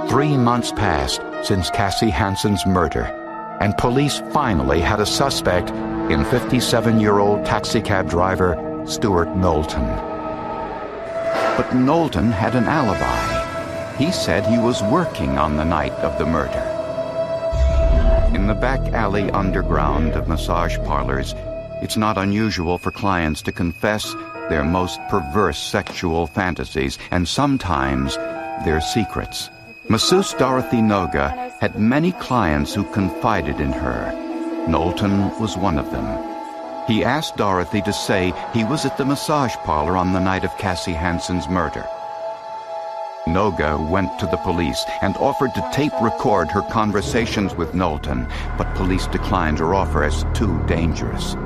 3 months passed since Cassie Hansen's murder, and police finally had a suspect in 57-year-old taxicab driver Stuart Knowlton. But Knowlton had an alibi. He said he was working on the night of the murder. In the back alley underground of massage parlors, it's not unusual for clients to confess their most perverse sexual fantasies and sometimes their secrets. Masseuse Dorothy Noga had many clients who confided in her. Knowlton was one of them. He asked Dorothy to say he was at the massage parlor on the night of Cassie Hansen's murder. Noga went to the police and offered to tape record her conversations with Knowlton, but police declined her offer as too dangerous.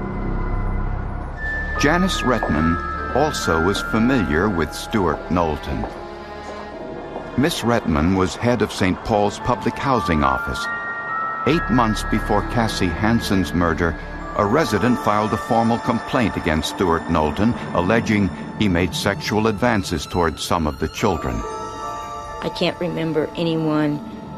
Janice Redman also was familiar with Stuart Knowlton. Miss Redman was head of St. Paul's Public Housing Office. 8 months before Cassie Hansen's murder, a resident filed a formal complaint against Stuart Knowlton, alleging he made sexual advances towards some of the children. I can't remember anyone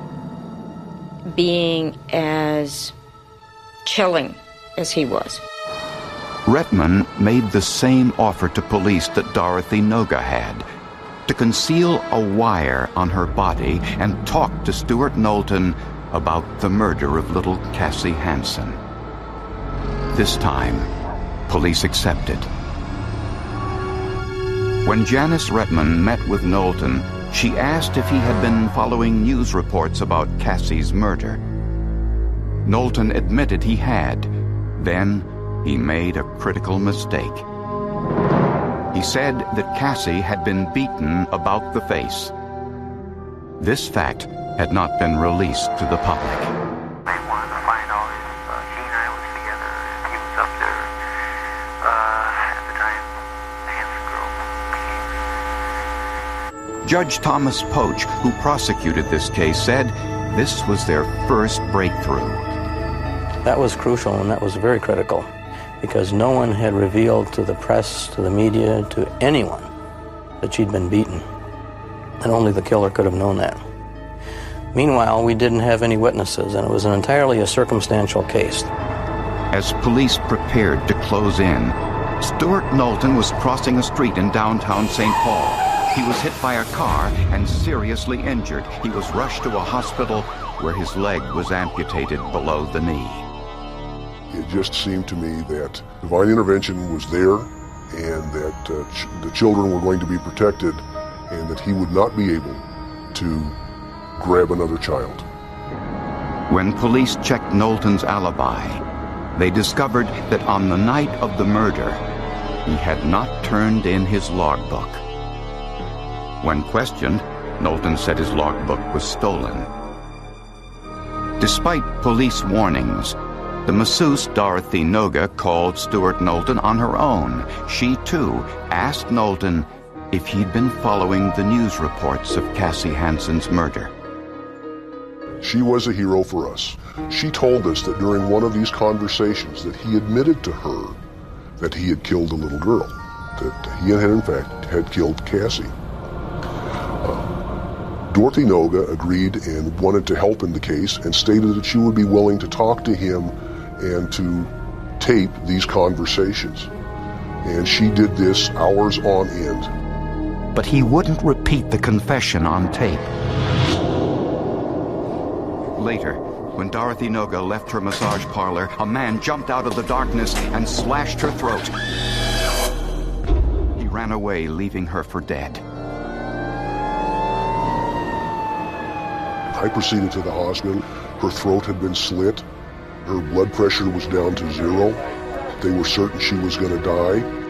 being as chilling as he was. Redman made the same offer to police that Dorothy Noga had, to conceal a wire on her body and talk to Stuart Knowlton about the murder of little Cassie Hansen. This time, police accepted. When Janice Redman met with Knowlton, she asked if he had been following news reports about Cassie's murder. Knowlton admitted he had. Then he made a critical mistake. He said that Cassie had been beaten about the face. This fact had not been released to the public. I wanted to find out if he and I was together, if he was up there. At the time, the Hansen girl came. Judge Thomas Poach, who prosecuted this case, said this was their first breakthrough. That was crucial, and that was very critical, because no one had revealed to the press, to the media, to anyone that she'd been beaten. And only the killer could have known that. Meanwhile, we didn't have any witnesses, and it was entirely a circumstantial case. As police prepared to close in, Stuart Knowlton was crossing a street in downtown St. Paul. He was hit by a car and seriously injured. He was rushed to a hospital where his leg was amputated below the knee. It just seemed to me that divine intervention was there, and that the children were going to be protected, and that he would not be able to grab another child. When police checked Knowlton's alibi, they discovered that on the night of the murder, he had not turned in his logbook. When questioned, Knowlton said his logbook was stolen. Despite police warnings, the masseuse Dorothy Noga called Stuart Knowlton on her own. She, too, asked Knowlton if he'd been following the news reports of Cassie Hansen's murder. She was a hero for us. She told us that during one of these conversations that he admitted to her that he had killed a little girl, that he had in fact had killed Cassie. Dorothy Noga agreed and wanted to help in the case and stated that she would be willing to talk to him and to tape these conversations. And she did this hours on end. But he wouldn't repeat the confession on tape. Later, when Dorothy Noga left her massage parlor, a man jumped out of the darkness and slashed her throat. He ran away, leaving her for dead. I proceeded to the hospital. Her throat had been slit. Her blood pressure was down to 0. They were certain she was going to die.